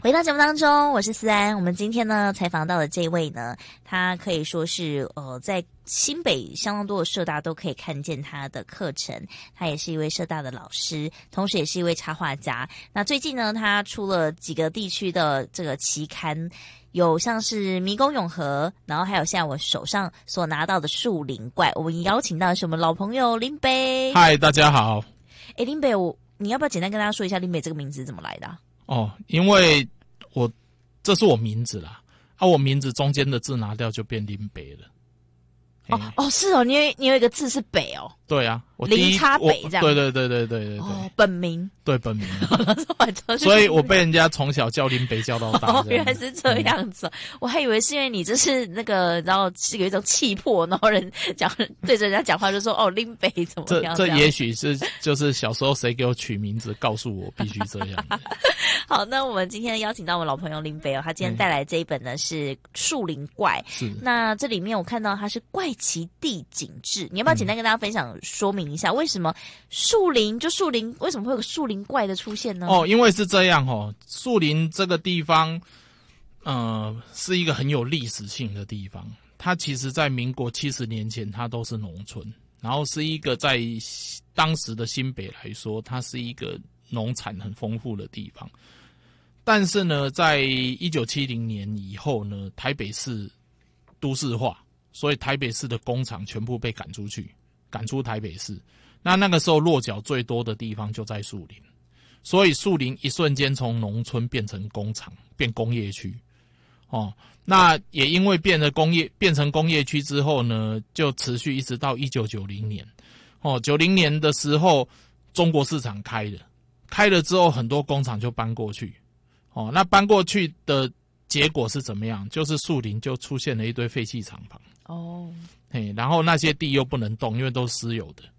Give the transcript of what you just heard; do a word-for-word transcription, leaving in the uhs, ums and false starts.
回到节目当中，我是思安。我们今天呢采访到的这位呢，他可以说是呃在新北相当多的社大都可以看见他的课程，他也是一位社大的老师，同时也是一位插画家。那最近呢，他出了几个地区的这个期刊，有像是迷宫永和，然后还有像我手上所拿到的树林怪。我们邀请到的是我们老朋友林北。 嗨，大家好。 诶，林北，我你要不要简单跟大家说一下林北这个名字怎么来的啊？ 哦，因为我这是我名字啦，啊，我名字中间的字拿掉就变林北了。 哦哦，是哦，你有你有一个字是北哦。 对啊，我第一林差北这样。 对对对对对对对。 哦，本名。 对，本名。 所以我被人家从小叫林北叫到大。 哦，原来是这样子、嗯。我还以为是因为你就是那个，然后是有一种气魄，然后人讲对着人家讲话就说哦林北怎么样？ 这这也许是就是小时候谁给我取名字，告诉我必须这样。 好，那我们今天邀请到我们老朋友林北哦，他今天带来这一本呢是《树林怪》。 是。 那这里面我看到它是怪奇地景志，你要不要简单跟大家分享说明一下，为什么树林就树林为什么会有个树林怪的出现呢？ 哦，因为是这样哦，树林这个地方，呃，是一个很有历史性的地方。它其实在民国七十年前，它都是农村，然后是一个在当时的新北来说，它是一个农产很丰富的地方。但是呢，在一九七零年以后呢，台北市都市化，所以台北市的工厂全部被赶出去，赶出台北市。那那个时候落脚最多的地方就在树林，所以树林一瞬间从农村变成工厂，变工业区。哦，那也因为变成工业，变成工业区之后呢，就持续一直到一九九零年。哦，九零年的时候，中国市场开了，开了之后很多工厂就搬过去。哦，那搬过去的结果是怎么样？就是树林就出现了一堆废弃厂房。 哦， 嘿，然后那些地又不能动，因为都是私有的。